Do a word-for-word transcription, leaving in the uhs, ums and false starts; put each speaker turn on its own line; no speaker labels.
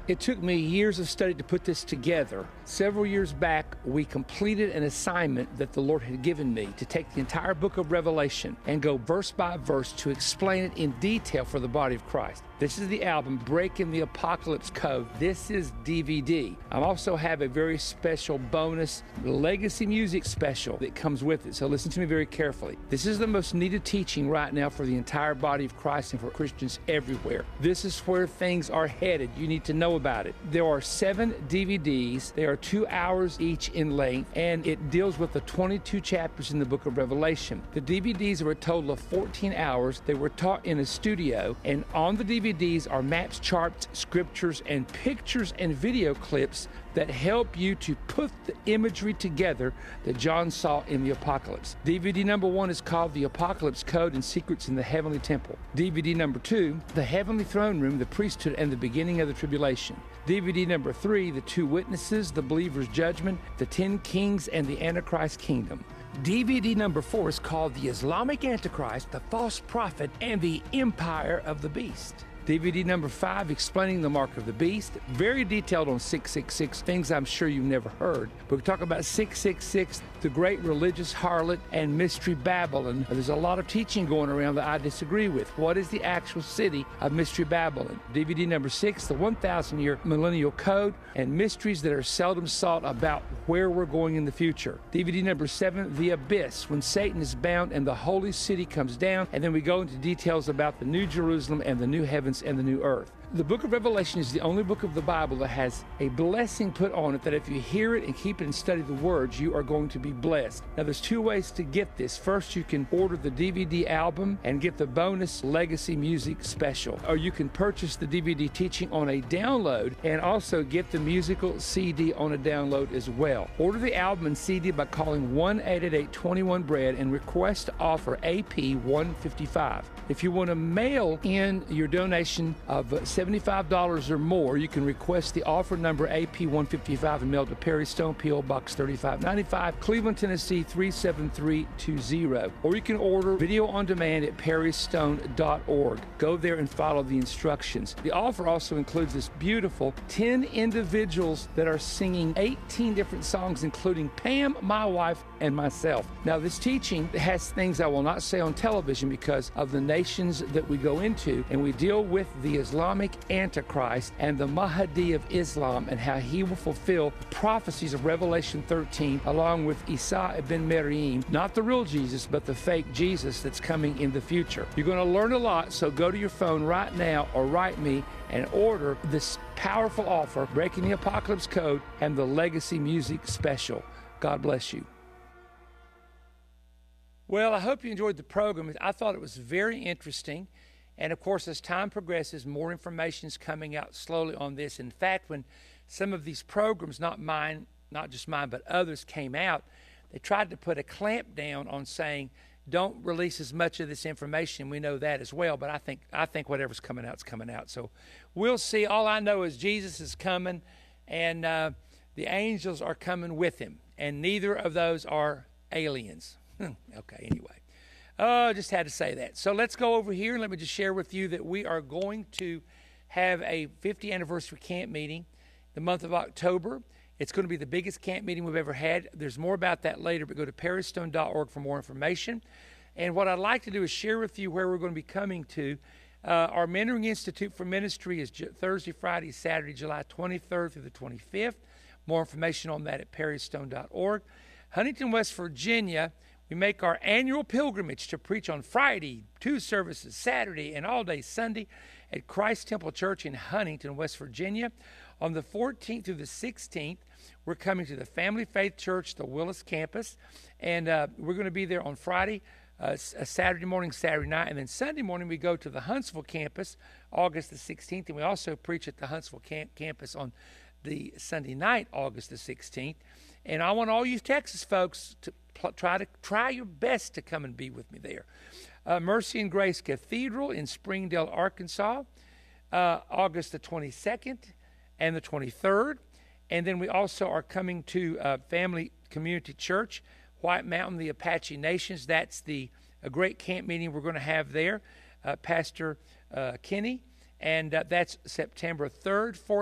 It took me years of study to put this together. Several years back, we completed an assignment that the Lord had given me to take the entire book of Revelation and go verse by verse to explain it in detail for the body of Christ. This is the album, Breaking the Apocalypse Code. This is D V D. I also have a very special bonus legacy music special that comes with it, so listen to me very carefully. This is the most needed teaching right now for the entire body of Christ and for Christians everywhere. This is where things are headed. You need to know about it. There are seven D V Ds. They are two hours each in length, and it deals with the twenty-two chapters in the book of Revelation. The D V Ds are a total of fourteen hours. They were taught in a studio, and on the D V Ds are maps, charts, scriptures, and pictures and video clips that help you to put the imagery together that John saw in the Apocalypse. D V D number one is called The Apocalypse Code and Secrets in the Heavenly Temple. D V D number two, The Heavenly Throne Room, the Priesthood, and the Beginning of the Tribulation. D V D number three, The Two Witnesses, the Believer's Judgment, the Ten Kings, and the Antichrist Kingdom. D V D number four is called The Islamic Antichrist, the False Prophet, and the Empire of the Beast. D V D number five, Explaining the Mark of the Beast, very detailed on six six six, things I'm sure you've never heard. But we talk about six six six, the great religious harlot, and Mystery Babylon. There's a lot of teaching going around that I disagree with. What is the actual city of Mystery Babylon? D V D number six, the one thousand year Millennial Code, and mysteries that are seldom sought about where we're going in the future. D V D number seven, The Abyss, when Satan is bound and the holy city comes down, and then we go into details about the New Jerusalem and the new heavens and the new earth. The book of Revelation is the only book of the Bible that has a blessing put on it that if you hear it and keep it and study the words, you are going to be blessed. Now, there's two ways to get this. First, you can order the D V D album and get the bonus legacy music special, or you can purchase the D V D teaching on a download and also get the musical C D on a download as well. Order the album and C D by calling one eight eight eight, two one, B R E A D and request to offer A P one fifty-five. If you want to mail in your donation of seventy-five dollars or more, you can request the offer number A P one fifty-five and mail to Perry Stone, P O Box thirty-five ninety-five, Cleveland, Tennessee three seven three two zero. Or you can order video on demand at perry stone dot org. Go there and follow the instructions. The offer also includes this beautiful ten individuals that are singing eighteen different songs, including Pam, my wife, and myself. Now, this teaching has things I will not say on television because of the nations that we go into, and we deal with the Islamic Antichrist and the Mahdi of Islam and how he will fulfill the prophecies of Revelation thirteen along with Isa ibn Maryam, not the real Jesus, but the fake Jesus that's coming in the future. You're going to learn a lot, so go to your phone right now or write me and order this powerful offer, Breaking the Apocalypse Code and the Legacy Music Special. God bless you. Well, I hope you enjoyed the program. I thought it was very interesting. And, of course, as time progresses, more information is coming out slowly on this. In fact, when some of these programs, not mine, not just mine, but others came out, they tried to put a clamp down on saying, don't release as much of this information. We know that as well, but I think I think whatever's coming out is coming out. So we'll see. All I know is Jesus is coming, and uh, the angels are coming with him, and neither of those are aliens. Okay, anyway. Oh, just had to say that. So let's go over here and let me just share with you that we are going to have a fiftieth anniversary camp meeting the month of October. It's going to be the biggest camp meeting we've ever had. There's more about that later, but go to perry stone dot org for more information. And what I'd like to do is share with you where we're going to be coming to. Uh, our Mentoring Institute for Ministry is J- Thursday, Friday, Saturday, July twenty-third through the twenty-fifth. More information on that at perry stone dot org. Huntington, West Virginia, we make our annual pilgrimage to preach on Friday, two services Saturday, and all day Sunday at Christ Temple Church in Huntington, West Virginia. On the fourteenth through the sixteenth, we're coming to the Family Faith Church, the Willis campus, and uh, we're going to be there on Friday, uh, Saturday morning, Saturday night, and then Sunday morning we go to the Huntsville campus, August the sixteenth, and we also preach at the Huntsville camp- campus on the Sunday night, August the sixteenth. And I want all you Texas folks to pl- try to try your best to come and be with me there. Uh, Mercy and Grace Cathedral in Springdale, Arkansas, uh, August the twenty-second and the twenty-third. And then we also are coming to uh, Family Community Church, White Mountain, the Apache Nations. That's the a great camp meeting we're going to have there. Uh, Pastor uh, Kenny, and uh, that's September third, fourth,